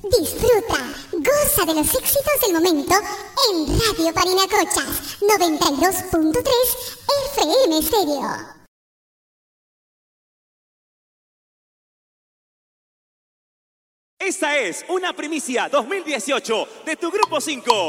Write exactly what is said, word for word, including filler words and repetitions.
Disfruta, goza de los éxitos del momento en Radio Parinacochas noventa y dos punto tres F M Stereo. Esta es una primicia dos mil dieciocho de tu Grupo cinco.